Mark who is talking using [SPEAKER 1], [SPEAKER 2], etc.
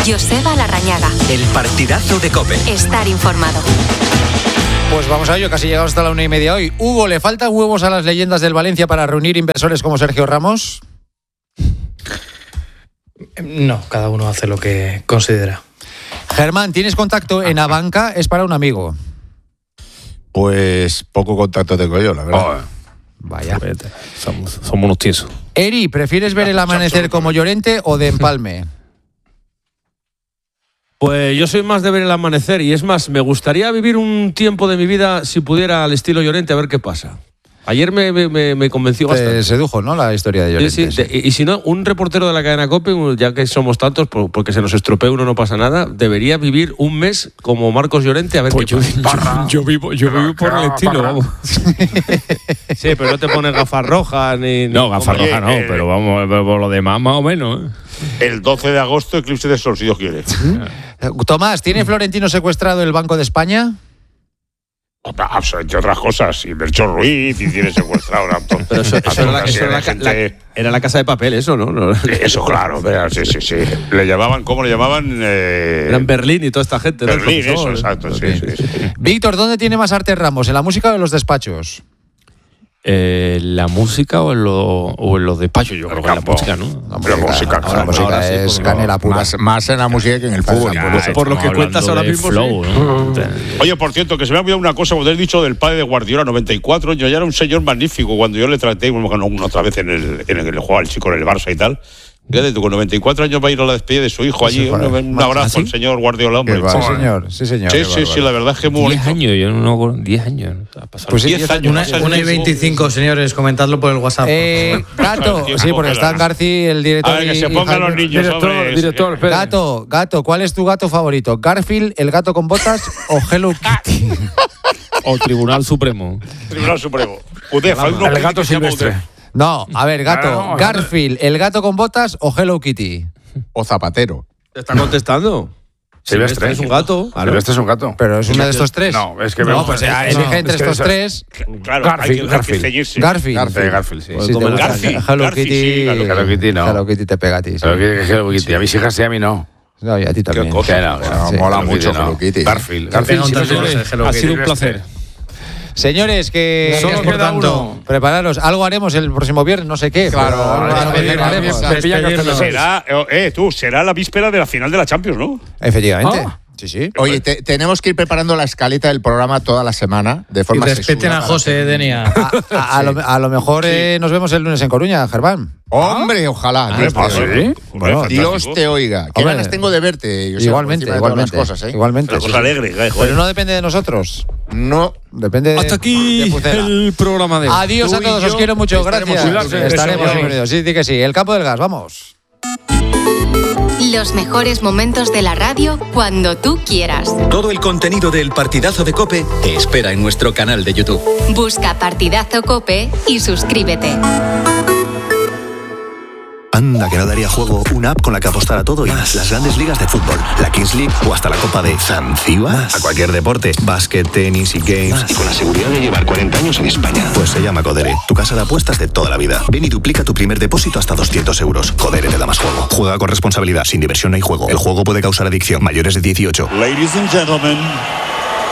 [SPEAKER 1] Joseba Larrañaga.
[SPEAKER 2] El partidazo de COPE.
[SPEAKER 1] Estar informado.
[SPEAKER 3] Pues vamos a ello, casi llegamos hasta la 1:30 hoy. Hugo, ¿le faltan huevos a las leyendas del Valencia para reunir inversores como Sergio Ramos?
[SPEAKER 4] No, cada uno hace lo que considera.
[SPEAKER 3] Germán, ¿tienes contacto en Abanca? Es para un amigo.
[SPEAKER 5] Pues poco contacto tengo yo, la verdad.
[SPEAKER 3] Vaya.
[SPEAKER 6] Somos unos tiesos.
[SPEAKER 3] Eri, ¿prefieres ver el amanecer como Llorente o de empalme?
[SPEAKER 6] Pues yo soy más de ver el amanecer y es más, me gustaría vivir un tiempo de mi vida si pudiera al estilo Llorente a ver qué pasa. Ayer me convenció bastante.
[SPEAKER 3] Te sedujo, ¿no? La historia de Llorente.
[SPEAKER 6] Sí. Y si no, un reportero de la cadena COPE, ya que somos tantos, porque se nos estropee uno no pasa nada, debería vivir un mes como Marcos Llorente a ver qué pasa.
[SPEAKER 7] Yo vivo por el estilo, vamos.
[SPEAKER 6] Sí, pero no te pones gafas rojas ni...
[SPEAKER 7] No, gafas rojas no, pero vamos, por lo demás más o menos.
[SPEAKER 8] El 12 de agosto, eclipse de sol, si Dios quiere.
[SPEAKER 3] Tomás, ¿tiene Florentino secuestrado el Banco de España?
[SPEAKER 8] Entre otras cosas, y Melchor Ruiz, y tiene secuestrado
[SPEAKER 6] Pero eso era la casa de papel, eso, ¿no?
[SPEAKER 8] Eso, claro, sí. Le llamaban, ¿cómo le llamaban?
[SPEAKER 6] Era en Berlín y toda esta gente.
[SPEAKER 8] Berlín, eso, exacto, sí.
[SPEAKER 3] Víctor, ¿dónde tiene más arte Ramos? ¿En la música o en los despachos?
[SPEAKER 7] ¿La música o en los despachos? Yo creo que en la música, ¿no?
[SPEAKER 3] La música es canela pura.
[SPEAKER 5] Más en la música que en el fútbol.
[SPEAKER 6] Por lo que cuentas ahora mismo.
[SPEAKER 7] Flow, ¿no?
[SPEAKER 8] Oye, por cierto, que se me ha olvidado una cosa, cuando he dicho del padre de Guardiola, 94 años, ya era un señor magnífico. Cuando yo le traté una otra vez en el juego al chico en el Barça y tal. Fíjate tú, con 94 años va a ir a la despedida de su hijo allí. Un abrazo al señor Guardiola, hombre.
[SPEAKER 3] Sí, señor.
[SPEAKER 8] Sí, la verdad es que muy bonito.
[SPEAKER 7] 10 años, yo no 10 años.
[SPEAKER 3] Pues
[SPEAKER 8] 10 años.
[SPEAKER 4] 1:25, señores, comentadlo por el WhatsApp.
[SPEAKER 3] Gato, sí, porque está Garci, el director.
[SPEAKER 8] A ver, que se pongan los niños,
[SPEAKER 7] Director,
[SPEAKER 3] Gato, ¿cuál es tu gato favorito? ¿Garfield, el gato con botas o Hello Kitty?
[SPEAKER 7] O Tribunal Supremo.
[SPEAKER 8] Tribunal Supremo.
[SPEAKER 7] El gato silvestre.
[SPEAKER 3] No, a ver, gato. ¿Garfield, el gato con botas o Hello Kitty?
[SPEAKER 5] O Zapatero.
[SPEAKER 6] ¿Te está contestando?
[SPEAKER 7] Silvestre
[SPEAKER 6] es un gato.
[SPEAKER 7] Silvestre es un gato.
[SPEAKER 3] Pero es uno de estos tres.
[SPEAKER 7] No, es que
[SPEAKER 3] pues elige entre estos tres.
[SPEAKER 8] Claro,
[SPEAKER 7] Garfield.
[SPEAKER 3] Garfield,
[SPEAKER 7] sí.
[SPEAKER 3] Sí, Hello Kitty.
[SPEAKER 7] Hello Kitty no.
[SPEAKER 3] Hello Kitty te pega a ti. Sí.
[SPEAKER 7] Hello Kitty. A mis hijas sí, a mí no.
[SPEAKER 3] No, y a ti también.
[SPEAKER 5] Mola mucho Hello Kitty.
[SPEAKER 7] Garfield.
[SPEAKER 6] Ha sido un placer.
[SPEAKER 3] Señores, que
[SPEAKER 7] solo
[SPEAKER 3] por
[SPEAKER 7] queda
[SPEAKER 3] tanto,
[SPEAKER 7] uno.
[SPEAKER 3] prepararos. Algo haremos el próximo viernes, no sé qué.
[SPEAKER 5] Claro,
[SPEAKER 3] pero algo haremos.
[SPEAKER 8] Será la víspera de la final de la Champions, ¿no?
[SPEAKER 3] Efectivamente. Sí.
[SPEAKER 5] Oye, tenemos que ir preparando la escaleta del programa toda la semana de forma
[SPEAKER 4] Y respeten a José, Denia.
[SPEAKER 3] A lo mejor nos vemos el lunes en Coruña, Germán.
[SPEAKER 5] Hombre, ojalá.
[SPEAKER 3] Bueno,
[SPEAKER 5] Dios te oiga. Qué ganas tengo de verte.
[SPEAKER 3] Igualmente.
[SPEAKER 8] Una cosa alegre.
[SPEAKER 3] Pero no depende de nosotros.
[SPEAKER 5] No.
[SPEAKER 3] Depende
[SPEAKER 6] Hasta aquí el programa de hoy.
[SPEAKER 3] Adiós a todos, os quiero mucho. Gracias. Estaremos bienvenidos. Sí, di que sí. El campo del gas, vamos.
[SPEAKER 1] Los mejores momentos de la radio cuando tú quieras.
[SPEAKER 2] Todo el contenido del partidazo de COPE te espera en nuestro canal de YouTube.
[SPEAKER 1] Busca Partidazo COPE y suscríbete.
[SPEAKER 9] Anda, que no daría juego una app con la que apostar a todo y más. Las grandes ligas de fútbol, la Kings League o hasta la Copa de Zanzíbar. A cualquier deporte, básquet, tenis y games. Y con la seguridad de llevar 40 años en España. Pues se llama Codere, tu casa de apuestas de toda la vida. Ven y duplica tu primer depósito hasta 200 euros. Codere te da más juego. Juega con responsabilidad, sin diversión no hay juego. El juego puede causar adicción. Mayores de 18.
[SPEAKER 10] Ladies and gentlemen,